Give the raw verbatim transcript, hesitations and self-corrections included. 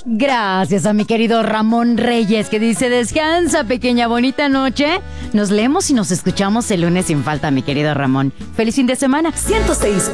Gracias a mi querido Ramón Reyes, que dice: descansa, pequeña, bonita noche. Nos leemos y nos escuchamos el lunes sin falta, mi querido Ramón. Feliz fin de semana. ciento seis